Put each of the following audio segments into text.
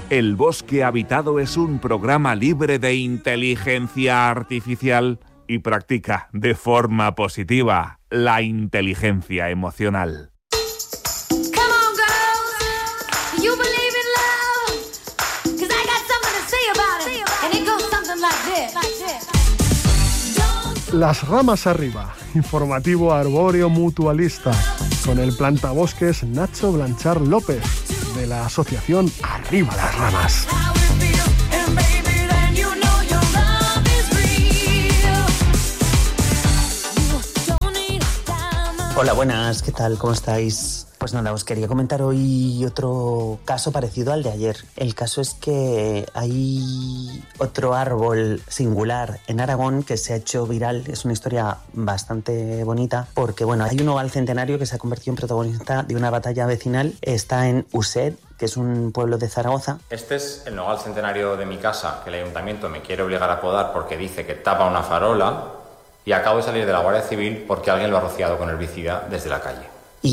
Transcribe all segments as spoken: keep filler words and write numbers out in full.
El Bosque Habitado es un programa libre de inteligencia artificial y practica de forma positiva la inteligencia emocional. Las ramas arriba, informativo arbóreo mutualista, con el plantabosques Nacho Blanchard López, de la asociación Arriba las Ramas. Hola, buenas, ¿qué tal? ¿Cómo estáis? Pues nada, os quería comentar hoy otro caso parecido al de ayer. El caso es que hay otro árbol singular en Aragón que se ha hecho viral. Es una historia bastante bonita porque, bueno, hay un nogal centenario que se ha convertido en protagonista de una batalla vecinal. Está en Uset, que es un pueblo de Zaragoza. Este es el nogal centenario de mi casa, que el ayuntamiento me quiere obligar a podar porque dice que tapa una farola, y acabo de salir de la Guardia Civil porque alguien lo ha rociado con herbicida desde la calle.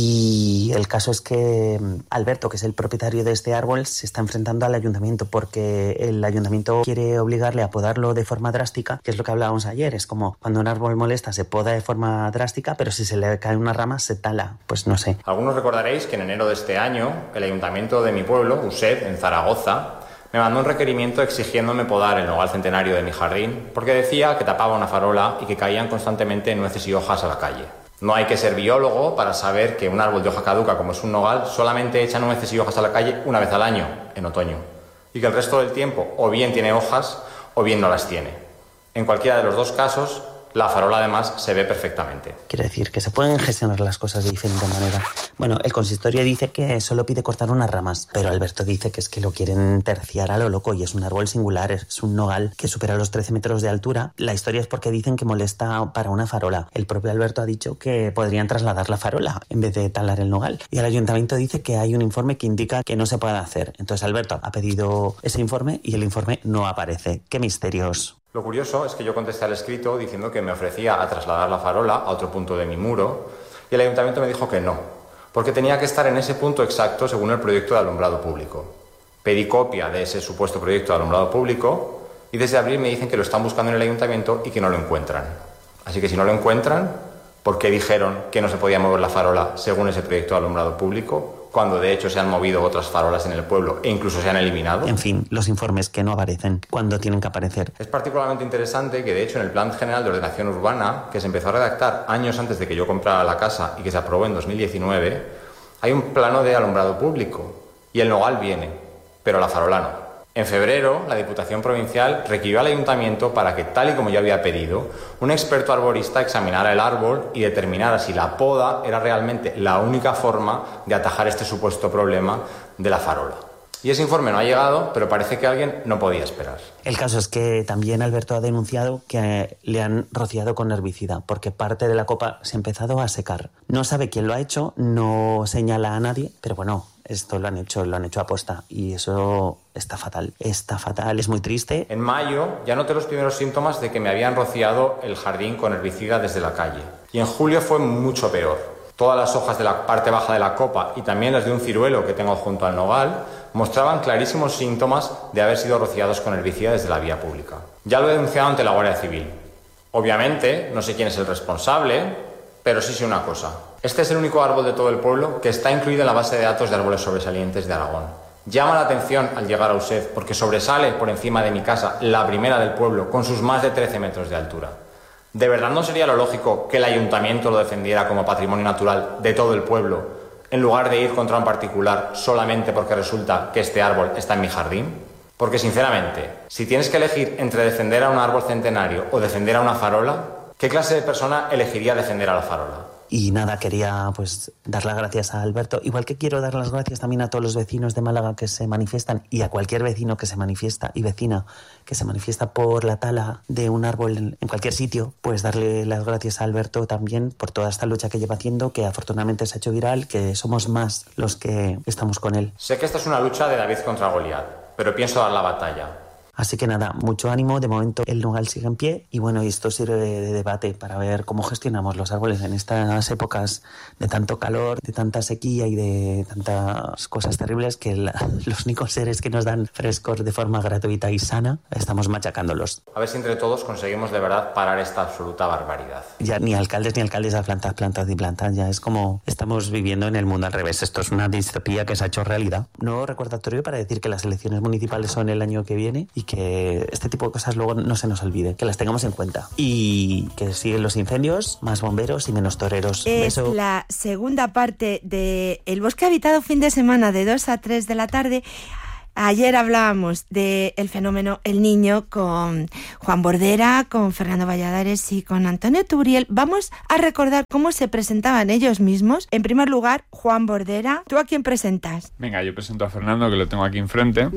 Y el caso es que Alberto, que es el propietario de este árbol, se está enfrentando al ayuntamiento porque el ayuntamiento quiere obligarle a podarlo de forma drástica, que es lo que hablábamos ayer. Es como cuando un árbol molesta se poda de forma drástica, pero si se le cae una rama se tala. Pues no sé. Algunos recordaréis que en enero de este año el ayuntamiento de mi pueblo, Uset, en Zaragoza, me mandó un requerimiento exigiéndome podar el nogal centenario de mi jardín porque decía que tapaba una farola y que caían constantemente nueces y hojas a la calle. No hay que ser biólogo para saber que un árbol de hoja caduca como es un nogal solamente echa nueces y hojas a la calle una vez al año, en otoño, y que el resto del tiempo o bien tiene hojas o bien no las tiene. En cualquiera de los dos casos, la farola además se ve perfectamente. Quiero decir que se pueden gestionar las cosas de diferente manera. Bueno, el consistorio dice que solo pide cortar unas ramas, pero Alberto dice que es que lo quieren terciar a lo loco y es un árbol singular, es un nogal que supera los trece metros de altura. La historia es porque dicen que molesta para una farola. El propio Alberto ha dicho que podrían trasladar la farola en vez de talar el nogal. Y el ayuntamiento dice que hay un informe que indica que no se puede hacer. Entonces Alberto ha pedido ese informe y el informe no aparece. ¡Qué misterios! Lo curioso es que yo contesté al escrito diciendo que me ofrecía a trasladar la farola a otro punto de mi muro y el ayuntamiento me dijo que no, porque tenía que estar en ese punto exacto según el proyecto de alumbrado público. Pedí copia de ese supuesto proyecto de alumbrado público y desde abril me dicen que lo están buscando en el ayuntamiento y que no lo encuentran. Así que si no lo encuentran, ¿por qué dijeron que no se podía mover la farola según ese proyecto de alumbrado público? Cuando de hecho se han movido otras farolas en el pueblo e incluso se han eliminado. En fin, los informes que no aparecen cuando tienen que aparecer. Es particularmente interesante que de hecho en el Plan General de Ordenación Urbana, que se empezó a redactar años antes de que yo comprara la casa y que se aprobó en dos mil diecinueve, hay un plano de alumbrado público y el nogal viene, pero la farola no. En febrero, la Diputación Provincial requirió al Ayuntamiento para que, tal y como yo había pedido, un experto arborista examinara el árbol y determinara si la poda era realmente la única forma de atajar este supuesto problema de la farola. Y ese informe no ha llegado, pero parece que alguien no podía esperar. El caso es que también Alberto ha denunciado que le han rociado con herbicida, porque parte de la copa se ha empezado a secar. No sabe quién lo ha hecho, no señala a nadie, pero bueno, esto lo han hecho, lo han hecho a posta y eso está fatal, está fatal, es muy triste. En mayo ya noté los primeros síntomas de que me habían rociado el jardín con herbicida desde la calle. Y en julio fue mucho peor. Todas las hojas de la parte baja de la copa y también las de un ciruelo que tengo junto al nogal mostraban clarísimos síntomas de haber sido rociados con herbicida desde la vía pública. Ya lo he denunciado ante la Guardia Civil. Obviamente, no sé quién es el responsable, pero sí sé una cosa. Este es el único árbol de todo el pueblo que está incluido en la base de datos de árboles sobresalientes de Aragón. Llama la atención al llegar a Uset porque sobresale por encima de mi casa la primera del pueblo con sus más de trece metros de altura. ¿De verdad no sería lo lógico que el ayuntamiento lo defendiera como patrimonio natural de todo el pueblo en lugar de ir contra un particular solamente porque resulta que este árbol está en mi jardín? Porque sinceramente, si tienes que elegir entre defender a un árbol centenario o defender a una farola, ¿qué clase de persona elegiría defender a la farola? Y nada, quería pues dar las gracias a Alberto, igual que quiero dar las gracias también a todos los vecinos de Málaga que se manifiestan y a cualquier vecino que se manifiesta y vecina que se manifiesta por la tala de un árbol en, en cualquier sitio, pues darle las gracias a Alberto también por toda esta lucha que lleva haciendo, que afortunadamente se ha hecho viral, que somos más los que estamos con él. Sé que esta es una lucha de David contra Goliat, pero pienso dar la batalla. Así que nada, mucho ánimo. De momento el nogal sigue en pie y bueno, esto sirve de, de debate para ver cómo gestionamos los árboles en estas épocas de tanto calor, de tanta sequía y de tantas cosas terribles que la, los únicos seres que nos dan frescos de forma gratuita y sana, estamos machacándolos. A ver si entre todos conseguimos de verdad parar esta absoluta barbaridad. Ya ni alcaldes ni alcaldesas, plantas, plantas y plantas, ya es como estamos viviendo en el mundo al revés. Esto es una distopía que se ha hecho realidad. Nuevo recordatorio para decir que las elecciones municipales son el año que viene y que este tipo de cosas luego no se nos olvide, que las tengamos en cuenta. Y que siguen los incendios, más bomberos y menos toreros. Es Beso. La segunda parte de El Bosque Habitado, fin de semana de dos a tres de la tarde. Ayer hablábamos del fenómeno El Niño con Juan Bordera, con Fernando Valladares y con Antonio Turiel. Vamos a recordar cómo se presentaban ellos mismos. En primer lugar, Juan Bordera, ¿tú a quién presentas? Venga, yo presento a Fernando, que lo tengo aquí enfrente.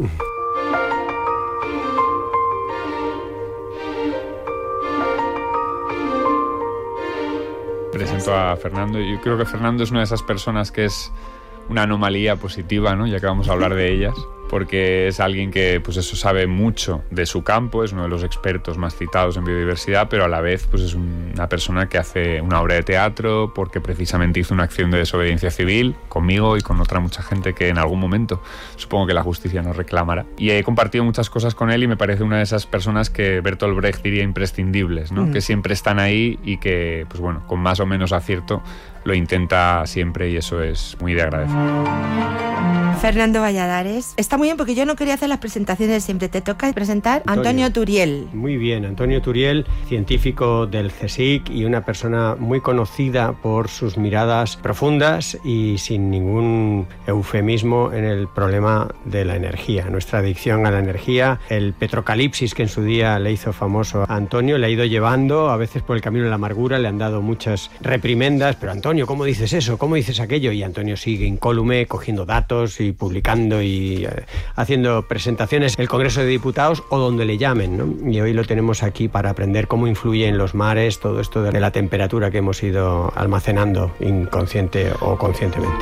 Presento a Fernando. Yo creo que Fernando es una de esas personas que es una anomalía positiva, ¿no? Ya que vamos a hablar de ellas, porque es alguien que, pues eso, sabe mucho de su campo, es uno de los expertos más citados en biodiversidad, pero a la vez, pues es una persona que hace una obra de teatro, porque precisamente hizo una acción de desobediencia civil conmigo y con otra mucha gente que en algún momento supongo que la justicia nos reclamará. Y he compartido muchas cosas con él y me parece una de esas personas que Bertolt Brecht diría imprescindibles, ¿no? Mm. Que siempre están ahí y que, pues bueno, con más o menos acierto lo intenta siempre y eso es muy de agradecer. Fernando Valladares. Está muy bien porque yo no quería hacer las presentaciones siempre. Te toca presentar a Antonio, Antonio Turiel. Muy bien, Antonio Turiel, científico del CSIC y una persona muy conocida por sus miradas profundas y sin ningún eufemismo en el problema de la energía. Nuestra adicción a la energía, el petrocalipsis que en su día le hizo famoso a Antonio, le ha ido llevando a veces por el camino de la amargura, le han dado muchas reprimendas, pero Antonio, ¿cómo dices eso? ¿Cómo dices aquello? Y Antonio sigue incólume, cogiendo datos y publicando y eh, haciendo presentaciones en el Congreso de Diputados o donde le llamen, ¿no? Y hoy lo tenemos aquí para aprender cómo influye en los mares todo esto de la temperatura que hemos ido almacenando inconsciente o conscientemente.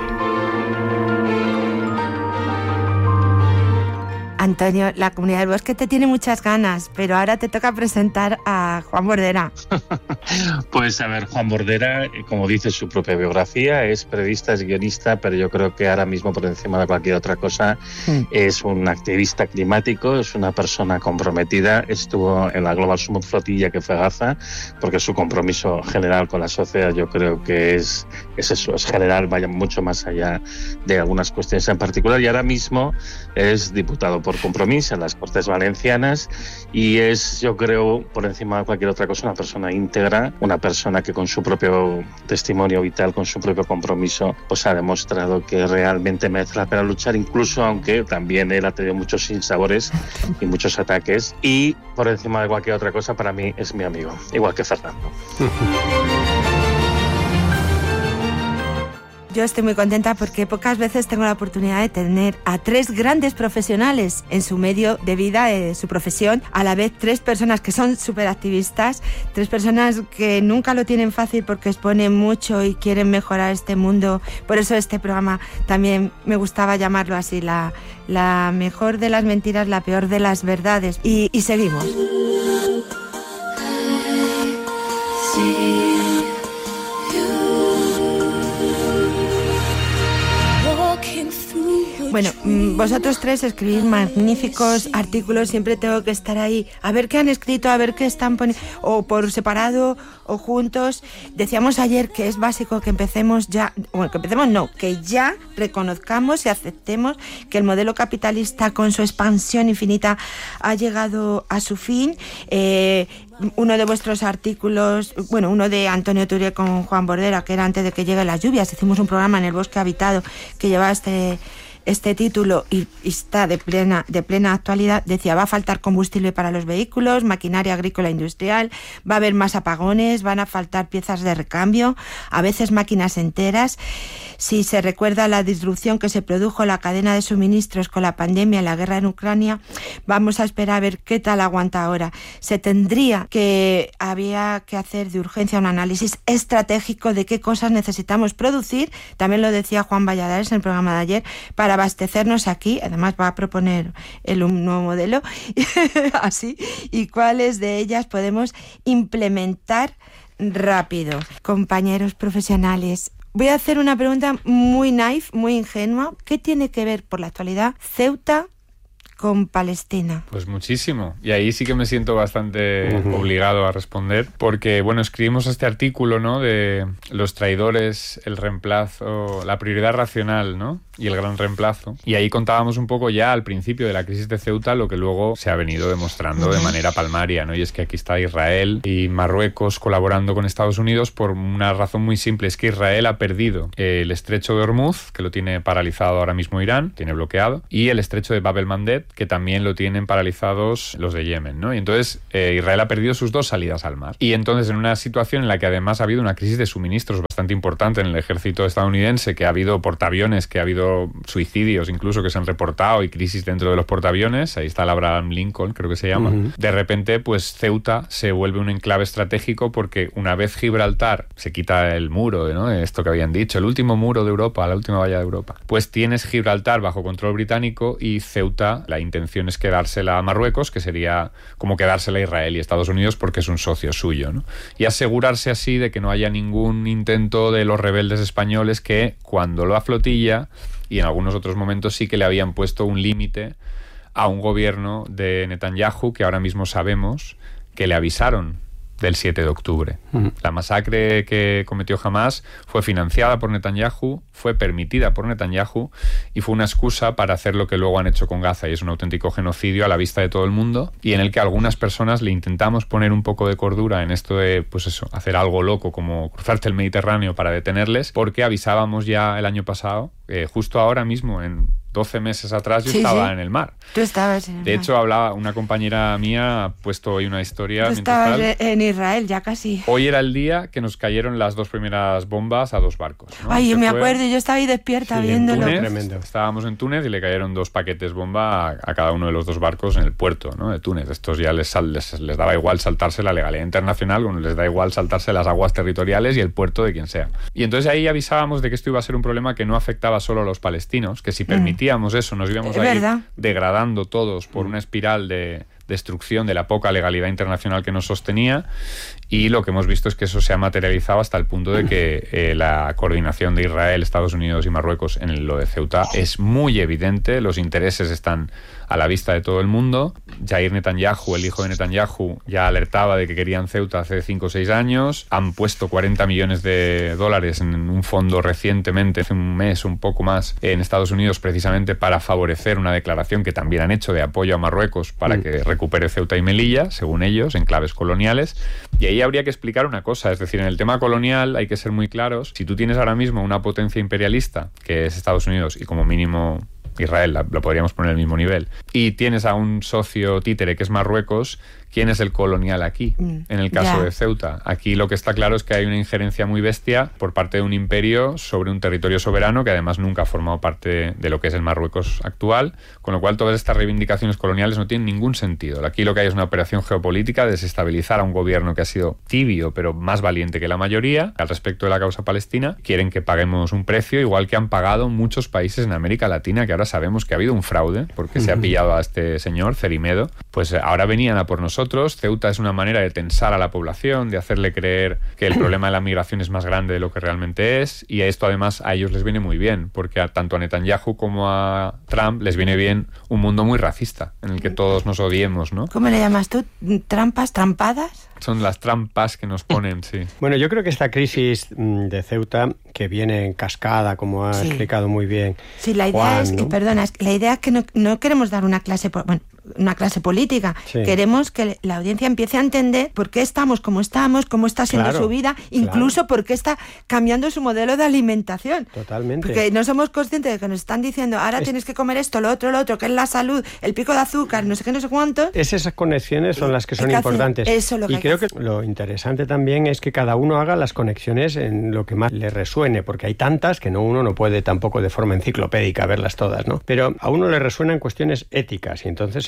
Antonio, la Comunidad del Bosque te tiene muchas ganas, pero ahora te toca presentar a Juan Bordera. Pues a ver, Juan Bordera, como dice su propia biografía, es periodista, es guionista, pero yo creo que ahora mismo por encima de cualquier otra cosa mm. es un activista climático, es una persona comprometida, estuvo en la Global Summit Flotilla que fue Gaza, porque su compromiso general con la sociedad yo creo que es, es eso, es general, vaya mucho más allá de algunas cuestiones en particular, y ahora mismo es diputado por Compromís en las Cortes Valencianas y es, yo creo, por encima de cualquier otra cosa, una persona íntegra, una persona que con su propio testimonio vital, con su propio compromiso, pues ha demostrado que realmente merece la pena luchar, incluso aunque también él ha tenido muchos sinsabores y muchos ataques, y por encima de cualquier otra cosa para mí es mi amigo, igual que Fernando. Yo estoy muy contenta porque pocas veces tengo la oportunidad de tener a tres grandes profesionales en su medio de vida, de su profesión, a la vez tres personas que son súper activistas, tres personas que nunca lo tienen fácil porque exponen mucho y quieren mejorar este mundo. Por eso este programa también me gustaba llamarlo así, la, la mejor de las mentiras, la peor de las verdades. Y, y seguimos. Sí. Bueno, vosotros tres escribís magníficos artículos, siempre tengo que estar ahí a ver qué han escrito, a ver qué están poniendo, o por separado o juntos. Decíamos ayer que es básico que empecemos ya, bueno, que empecemos no, que ya reconozcamos y aceptemos que el modelo capitalista con su expansión infinita ha llegado a su fin. Eh, uno de vuestros artículos, bueno, uno de Antonio Turiel con Juan Bordera, que era antes de que lleguen las lluvias, hicimos un programa en El Bosque Habitado que llevaba este... este título y, y está de plena, de plena actualidad. Decía, va a faltar combustible para los vehículos, maquinaria agrícola e industrial, va a haber más apagones, van a faltar piezas de recambio, a veces máquinas enteras. Si se recuerda la disrupción que se produjo en la cadena de suministros con la pandemia y la guerra en Ucrania, vamos a esperar a ver qué tal aguanta ahora. Se tendría que, había que hacer de urgencia un análisis estratégico de qué cosas necesitamos producir, también lo decía Juan Valladares en el programa de ayer, para abastecernos aquí, además va a proponer el un nuevo modelo, así, y cuáles de ellas podemos implementar rápido. Compañeros profesionales, voy a hacer una pregunta muy naif, muy ingenua. ¿Qué tiene que ver por la actualidad Ceuta con Palestina? Pues muchísimo. Y ahí sí que me siento bastante uh-huh. obligado a responder, porque, bueno, escribimos este artículo, ¿no?, de los traidores, el reemplazo, la prioridad racional, ¿no?, y el gran reemplazo. Y ahí contábamos un poco ya al principio de la crisis de Ceuta lo que luego se ha venido demostrando uh-huh. de manera palmaria, ¿no? Y es que aquí está Israel y Marruecos colaborando con Estados Unidos por una razón muy simple. Es que Israel ha perdido el estrecho de Hormuz, que lo tiene paralizado ahora mismo Irán, tiene bloqueado, y el estrecho de Bab el-Mandeb, que también lo tienen paralizados los de Yemen, ¿no? Y entonces eh, Israel ha perdido sus dos salidas al mar. Y entonces, en una situación en la que además ha habido una crisis de suministros bastante importante en el ejército estadounidense, que ha habido portaaviones, que ha habido suicidios incluso que se han reportado y crisis dentro de los portaaviones, ahí está el Abraham Lincoln, creo que se llama, uh-huh. de repente pues Ceuta se vuelve un enclave estratégico, porque una vez Gibraltar se quita el muro, ¿no?, esto que habían dicho, el último muro de Europa, la última valla de Europa, pues tienes Gibraltar bajo control británico y Ceuta, la intención es quedársela a Marruecos, que sería como quedársela a Israel y Estados Unidos porque es un socio suyo, ¿no? Y asegurarse así de que no haya ningún intento de los rebeldes españoles que, cuando la flotilla y en algunos otros momentos sí que le habían puesto un límite a un gobierno de Netanyahu, que ahora mismo sabemos que le avisaron del siete de octubre. Uh-huh. La masacre que cometió Hamás fue financiada por Netanyahu, fue permitida por Netanyahu y fue una excusa para hacer lo que luego han hecho con Gaza, y es un auténtico genocidio a la vista de todo el mundo, y en el que algunas personas le intentamos poner un poco de cordura en esto de, pues eso, hacer algo loco como cruzarte el Mediterráneo para detenerles, porque avisábamos ya el año pasado, eh, justo ahora mismo, en doce meses atrás, yo sí, estaba sí. en el mar. Tú estabas en el De mar. hecho, hablaba una compañera mía, ha puesto hoy una historia. Tú estabas tal. en Israel ya casi. Hoy era el día que nos cayeron las dos primeras bombas a dos barcos, ¿no? Ay, yo me fue... acuerdo, yo estaba ahí despierta sí, viéndolo. En Túnez, estábamos en Túnez y le cayeron dos paquetes bomba a, a cada uno de los dos barcos en el puerto, ¿no?, de Túnez. Estos ya les, les, les daba igual saltarse la legalidad internacional, como les da igual saltarse las aguas territoriales y el puerto de quien sea. Y entonces ahí avisábamos de que esto iba a ser un problema que no afectaba solo a los palestinos, que si permitíamos mm. eso nos íbamos a ir degradando todos por una espiral de destrucción de la poca legalidad internacional que nos sostenía, y lo que hemos visto es que eso se ha materializado hasta el punto de que eh, la coordinación de Israel, Estados Unidos y Marruecos en lo de Ceuta es muy evidente, los intereses están a la vista de todo el mundo. Jair Netanyahu, el hijo de Netanyahu, ya alertaba de que querían Ceuta hace cinco o seis años, han puesto cuarenta millones de dólares en un fondo recientemente, hace un mes, un poco más, en Estados Unidos, precisamente para favorecer una declaración que también han hecho de apoyo a Marruecos para mm. que recupere Ceuta y Melilla, según ellos, enclaves coloniales. Y ahí habría que explicar una cosa, es decir, en el tema colonial hay que ser muy claros. Si tú tienes ahora mismo una potencia imperialista, que es Estados Unidos, y como mínimo Israel, lo podríamos poner al mismo nivel, y tienes a un socio títere que es Marruecos, ¿quién es el colonial aquí? Mm, en el caso yeah. de Ceuta. Aquí lo que está claro es que hay una injerencia muy bestia por parte de un imperio sobre un territorio soberano que además nunca ha formado parte de lo que es el Marruecos actual, con lo cual todas estas reivindicaciones coloniales no tienen ningún sentido. Aquí lo que hay es una operación geopolítica de desestabilizar a un gobierno que ha sido tibio pero más valiente que la mayoría al respecto de la causa palestina. Quieren que paguemos un precio igual que han pagado muchos países en América Latina, que ahora sabemos que ha habido un fraude porque uh-huh. se ha pillado a este señor Cerimedo. Pues ahora venían a por nosotros. Ceuta es una manera de tensar a la población, de hacerle creer que el problema de la migración es más grande de lo que realmente es, y esto además a ellos les viene muy bien, porque a, tanto a Netanyahu como a Trump les viene bien un mundo muy racista, en el que todos nos odiemos, ¿no? ¿Cómo le llamas tú? ¿Trampas? ¿Trampadas? Son las trampas que nos ponen, sí. Bueno, yo creo que esta crisis de Ceuta, que viene en cascada, como ha sí. explicado muy bien Sí, la idea Juan, es que, ¿no? perdona, es que la idea es que no, no queremos dar una clase, bueno, una clase política. Sí. Queremos que la audiencia empiece a entender por qué estamos como estamos, cómo está siendo claro, su vida, incluso claro. por qué está cambiando su modelo de alimentación. Totalmente. Porque no somos conscientes de que nos están diciendo, ahora es... tienes que comer esto, lo otro, lo otro, que es la salud, el pico de azúcar, no sé qué, no sé cuánto. Es esas conexiones son las que son que importantes. Eso lo que y creo que, que lo interesante también es que cada uno haga las conexiones en lo que más le resuene, porque hay tantas que no uno no puede tampoco de forma enciclopédica verlas todas, ¿no? Pero a uno le resuenan cuestiones éticas y entonces se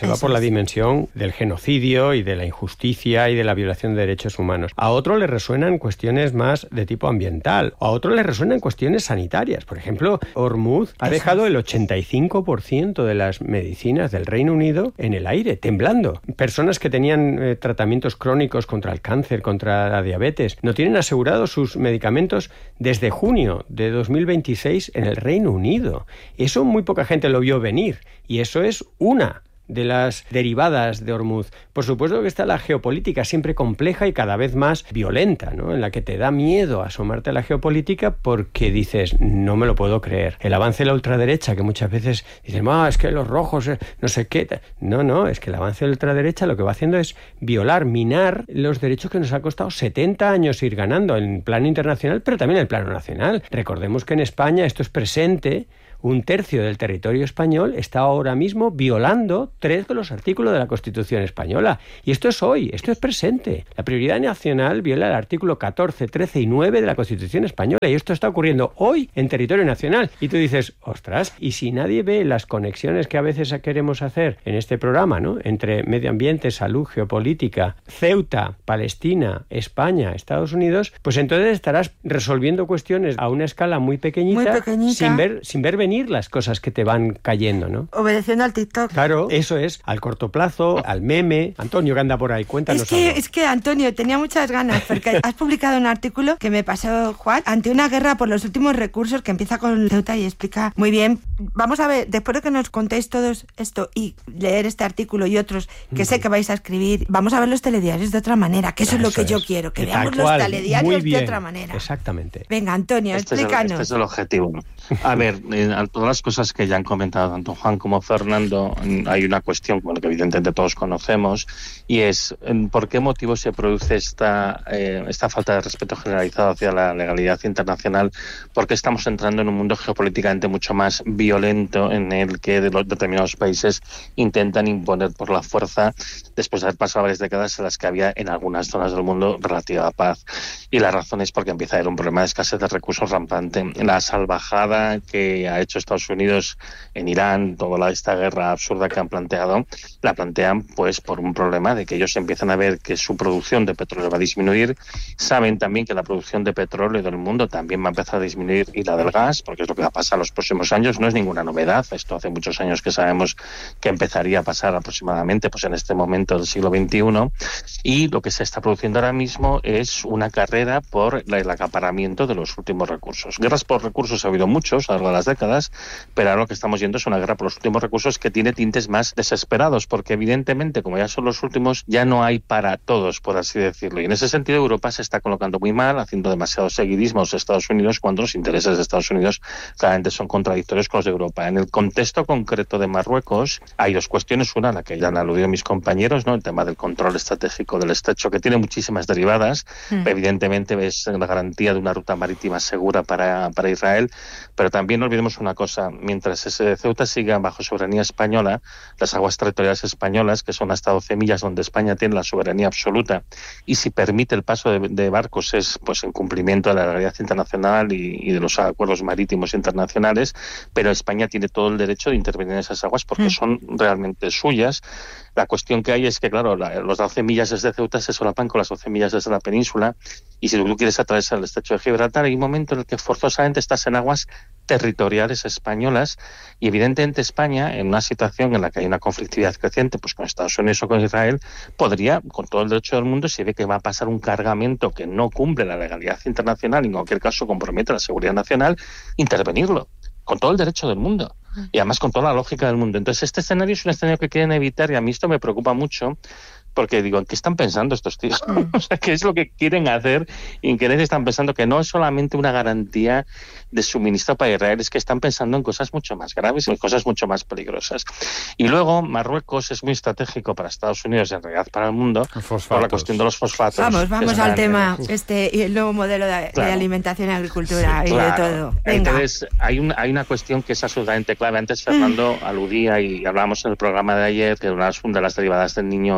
va por la dimensión del genocidio y de la injusticia y de la violación de derechos humanos. A otro le resuenan cuestiones más de tipo ambiental, a otro le resuenan cuestiones sanitarias. Por ejemplo, Hormuz ha dejado el ochenta y cinco por ciento de las medicinas del Reino Unido en el aire, temblando. Personas que tenían eh, tratamientos crónicos contra el cáncer, contra la diabetes, no tienen asegurados sus medicamentos desde junio de dos mil veintiséis en el Reino Unido. Eso muy poca gente lo vio venir, y eso es una de las derivadas de Hormuz. Por supuesto que está la geopolítica, siempre compleja y cada vez más violenta, ¿no? En la que te da miedo asomarte a la geopolítica porque dices, no me lo puedo creer. El avance de la ultraderecha, que muchas veces dicen, ah, es que los rojos, eh, no sé qué. No, no, es que el avance de la ultraderecha lo que va haciendo es violar, minar los derechos que nos ha costado setenta años ir ganando en el plano internacional, pero también en el plano nacional. Recordemos que en España esto es presente. Un tercio del territorio español está ahora mismo violando tres de los artículos de la Constitución española. Y esto es hoy, esto es presente. La prioridad nacional viola el artículo catorce, trece y nueve de la Constitución española. Y esto está ocurriendo hoy en territorio nacional. Y tú dices, ostras, y si nadie ve las conexiones que a veces queremos hacer en este programa, ¿no? Entre medio ambiente, salud, geopolítica, Ceuta, Palestina, España, Estados Unidos, pues entonces estarás resolviendo cuestiones a una escala muy pequeñita, muy pequeñita. sin ver, sin ver venir las cosas que te van cayendo, ¿no? Obedeciendo al TikTok. Claro, eso es, al corto plazo, al meme. Antonio, que anda por ahí, cuéntanos es que, algo. Es que, Antonio, tenía muchas ganas, porque has publicado un artículo que me pasó Juan, ante una guerra por los últimos recursos, que empieza con Ceuta y explica muy bien. Vamos a ver, después de que nos contéis todo esto y leer este artículo y otros que mm. sé que vais a escribir, vamos a ver los telediarios de otra manera, que eso, eso es lo que es. yo quiero, que veamos los telediarios de otra manera. Exactamente. Venga, Antonio, este explícanos. Es el, este es el objetivo. A ver, eh, todas las cosas que ya han comentado tanto Juan como Fernando, hay una cuestión bueno, que evidentemente todos conocemos, y es por qué motivo se produce esta, eh, esta falta de respeto generalizado hacia la legalidad internacional, porque estamos entrando en un mundo geopolíticamente mucho más violento en el que de los determinados países intentan imponer por la fuerza, después de haber pasado varias décadas en las que había en algunas zonas del mundo relativa paz. Y la razón es porque empieza a haber un problema de escasez de recursos rampante. La salvajada que ha hecho Estados Unidos en Irán, toda esta guerra absurda que han planteado, la plantean pues por un problema de que ellos empiezan a ver que su producción de petróleo va a disminuir, saben también que la producción de petróleo del mundo también va a empezar a disminuir y la del gas, porque es lo que va a pasar los próximos años, no es ninguna novedad, esto hace muchos años que sabemos que empezaría a pasar aproximadamente pues en este momento del siglo veintiuno, y lo que se está produciendo ahora mismo es una carrera por el acaparamiento de los últimos recursos. Guerras por recursos ha habido muchos a lo largo de las décadas, pero ahora lo que estamos yendo es una guerra por los últimos recursos que tiene tintes más desesperados, porque evidentemente, como ya son los últimos, ya no hay para todos, por así decirlo. Y en ese sentido Europa se está colocando muy mal, haciendo demasiado seguidismo a los Estados Unidos, cuando los intereses de Estados Unidos claramente son contradictorios con los de Europa. En el contexto concreto de Marruecos hay dos cuestiones. Una, la que ya han aludido mis compañeros, ¿no? El tema del control estratégico del estrecho, que tiene muchísimas derivadas. Mm. Evidentemente es la garantía de una ruta marítima segura para, para Israel, pero también no olvidemos una cosa, mientras ese Ceuta siga bajo soberanía española, las aguas territoriales españolas, que son hasta doce millas donde España tiene la soberanía absoluta, y si permite el paso de, de barcos es pues en cumplimiento de la legalidad internacional y, y de los acuerdos marítimos internacionales, pero España tiene todo el derecho de intervenir en esas aguas porque mm. son realmente suyas. La cuestión que hay es que, claro, la, los doce millas desde Ceuta se solapan con las doce millas desde la península, y si tú quieres atravesar el estrecho de Gibraltar, hay un momento en el que forzosamente estás en aguas territoriales españolas, y evidentemente España, en una situación en la que hay una conflictividad creciente pues con Estados Unidos o con Israel, podría, con todo el derecho del mundo, si ve que va a pasar un cargamento que no cumple la legalidad internacional y en cualquier caso compromete la seguridad nacional, intervenirlo, con todo el derecho del mundo. Y además con toda la lógica del mundo. Entonces este escenario es un escenario que quieren evitar, y a mí esto me preocupa mucho, porque digo, ¿en qué están pensando estos tíos? Mm. O sea, ¿qué es lo que quieren hacer? Y en qué están pensando que no es solamente una garantía de suministro para Israel, es que están pensando en cosas mucho más graves y en cosas mucho más peligrosas. Y luego Marruecos es muy estratégico para Estados Unidos y en realidad para el mundo por la cuestión de los fosfatos. Vamos, vamos al tema, este y el nuevo modelo de, claro. de alimentación y agricultura, sí, y claro. de todo. Venga. Entonces, hay, un, hay una cuestión que es absolutamente clave. Antes Fernando mm. aludía y hablábamos en el programa de ayer que una de las derivadas del niño es pues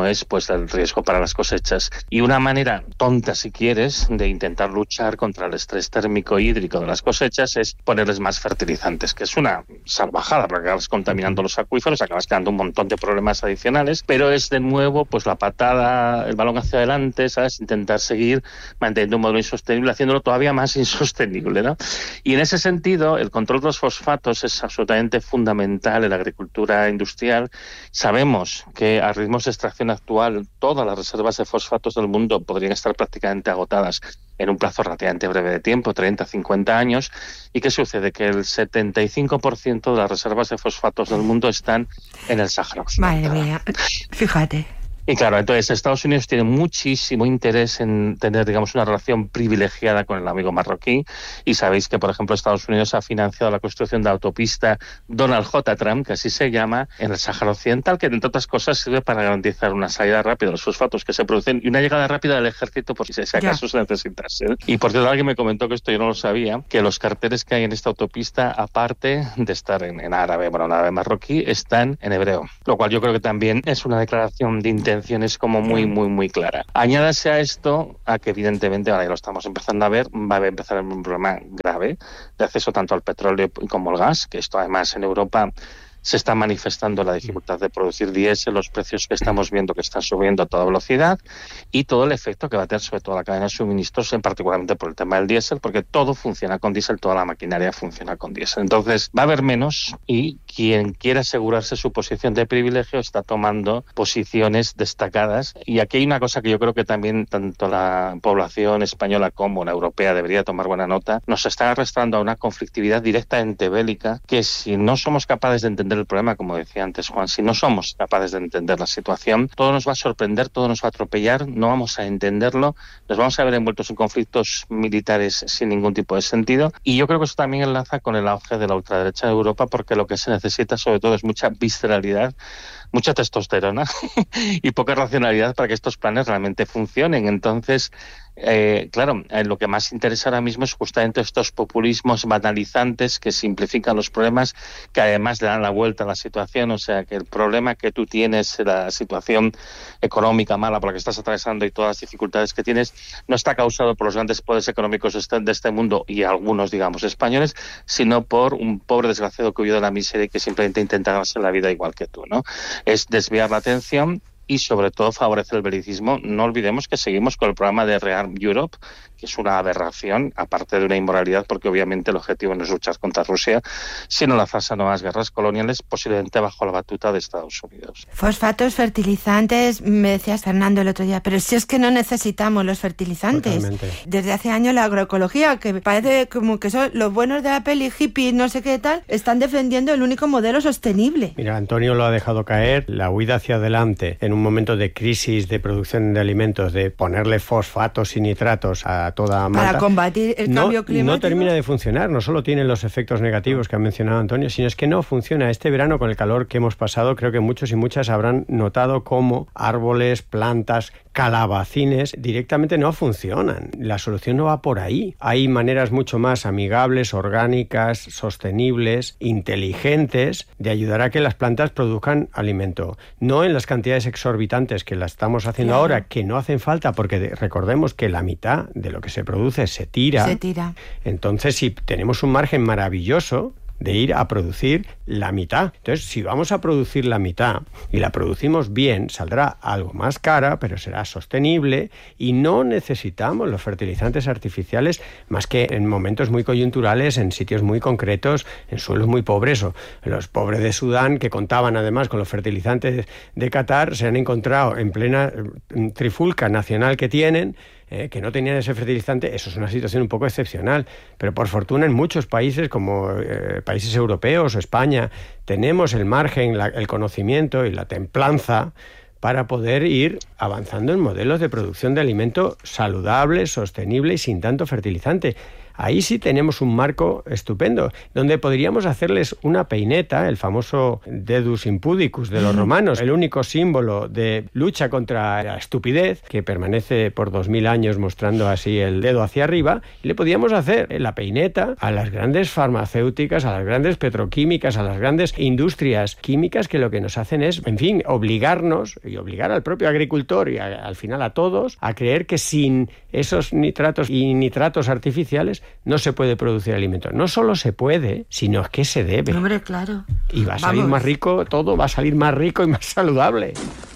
el riesgo para las cosechas. Y una manera tonta, si quieres, de intentar luchar contra el estrés térmico y hídrico de las cosechas es ponerles más fertilizantes, que es una salvajada, porque acabas contaminando los acuíferos, acabas creando un montón de problemas adicionales, pero es de nuevo pues la patada, el balón hacia adelante, ¿sabes? Intentar seguir manteniendo un modelo insostenible, haciéndolo todavía más insostenible, ¿no? Y en ese sentido, el control de los fosfatos es absolutamente fundamental en la agricultura industrial. Sabemos que a ritmos de extracción actual todas las reservas de fosfatos del mundo podrían estar prácticamente agotadas en un plazo relativamente breve de tiempo, treinta, cincuenta años. ¿Y qué sucede? Que el setenta y cinco por ciento de las reservas de fosfatos del mundo están en el Sáhara Occidental. Madre mía, fíjate. Y claro, entonces Estados Unidos tiene muchísimo interés en tener, digamos, una relación privilegiada con el amigo marroquí. Y sabéis que, por ejemplo, Estados Unidos ha financiado la construcción de la autopista Donald J. Trump, que así se llama, en el Sáhara Occidental, que entre otras cosas sirve para garantizar una salida rápida de los fosfatos que se producen y una llegada rápida del ejército por si acaso se necesitase. Y por cierto, alguien me comentó que esto yo no lo sabía, que los carteles que hay en esta autopista, aparte de estar en, en árabe, bueno, en árabe marroquí, están en hebreo. Lo cual yo creo que también es una declaración de intención es como muy, muy, muy clara. Añádase a esto a que evidentemente, ahora ya lo estamos empezando a ver, va a empezar un problema grave de acceso tanto al petróleo como al gas, que esto además en Europa se está manifestando la dificultad de producir diésel, los precios que estamos viendo que están subiendo a toda velocidad y todo el efecto que va a tener sobre todo la cadena de suministros, en particularmente por el tema del diésel, porque todo funciona con diésel, toda la maquinaria funciona con diésel. Entonces va a haber menos y quien quiera asegurarse su posición de privilegio está tomando posiciones destacadas. Y aquí hay una cosa que yo creo que también tanto la población española como la europea debería tomar buena nota. Nos está arrastrando a una conflictividad directamente bélica que si no somos capaces de entender el problema, como decía antes Juan, si no somos capaces de entender la situación, todo nos va a sorprender, todo nos va a atropellar, no vamos a entenderlo, nos vamos a ver envueltos en conflictos militares sin ningún tipo de sentido. Y yo creo que eso también enlaza con el auge de la ultraderecha de Europa, porque lo que se necesita sobre todo es mucha visceralidad, mucha testosterona y poca racionalidad para que estos planes realmente funcionen. Entonces, eh, claro, eh, lo que más interesa ahora mismo es justamente estos populismos banalizantes que simplifican los problemas, que además le dan la vuelta a la situación. O sea, que el problema que tú tienes, la situación económica mala por la que estás atravesando y todas las dificultades que tienes, no está causado por los grandes poderes económicos de este mundo y algunos, digamos, españoles, sino por un pobre desgraciado que huyó de la miseria y que simplemente intenta ganarse la vida igual que tú, ¿no? Es desviar la atención y sobre todo favorecer el belicismo. No olvidemos que seguimos con el programa de Rearm Europe, que es una aberración, aparte de una inmoralidad, porque obviamente el objetivo no es luchar contra Rusia, sino lanzarse a nuevas guerras coloniales, posiblemente bajo la batuta de Estados Unidos. Fosfatos, fertilizantes, me decías Fernando el otro día, pero si es que no necesitamos los fertilizantes. Totalmente. Desde hace años la agroecología, que parece como que son los buenos de la peli, hippies, no sé qué tal, están defendiendo el único modelo sostenible. Mira, Antonio lo ha dejado caer, la huida hacia adelante en un momento de crisis de producción de alimentos, de ponerle fosfatos y nitratos a toda mata, para combatir el no, cambio climático. No termina de funcionar, no solo tiene los efectos negativos que ha mencionado Antonio, sino es que no funciona. Este verano, con el calor que hemos pasado, creo que muchos y muchas habrán notado cómo árboles, plantas, calabacines directamente no funcionan. La solución no va por ahí. Hay maneras mucho más amigables, orgánicas, sostenibles, inteligentes de ayudar a que las plantas produzcan alimento. No en las cantidades exorbitantes que las estamos haciendo claro. ahora, que no hacen falta, porque de, recordemos que la mitad de lo que se produce se tira. Se tira. Entonces, si tenemos un margen maravilloso de ir a producir la mitad. Entonces, si vamos a producir la mitad y la producimos bien, saldrá algo más cara, pero será sostenible y no necesitamos los fertilizantes artificiales más que en momentos muy coyunturales, en sitios muy concretos, en suelos muy pobres. O los pobres de Sudán, que contaban además con los fertilizantes de Qatar, se han encontrado en plena trifulca nacional que tienen, Eh, que no tenían ese fertilizante. Eso es una situación un poco excepcional, pero por fortuna en muchos países como eh, países europeos o España tenemos el margen, la, el conocimiento y la templanza para poder ir avanzando en modelos de producción de alimento saludable, sostenible y sin tanto fertilizante. ahí sí tenemos un marco estupendo, donde podríamos hacerles una peineta, el famoso dedus impudicus de los romanos, el único símbolo de lucha contra la estupidez, que permanece por dos mil años mostrando así el dedo hacia arriba, y le podíamos hacer la peineta a las grandes farmacéuticas, a las grandes petroquímicas, a las grandes industrias químicas, que lo que nos hacen es, en fin, obligarnos, y obligar al propio agricultor y a, al final a todos, a creer que sin esos nitratos y nitratos artificiales no se puede producir alimento. No solo se puede, sino que se debe. Hombre, claro. Y va a salir Vamos. más rico, todo va a salir más rico y más saludable.